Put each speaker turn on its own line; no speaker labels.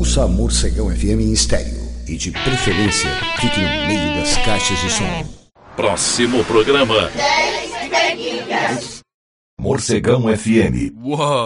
ouça a Morcegão FM em estéreo e, de preferência, fique no meio das caixas de som.
Próximo programa. Morcegão FM.
Uau!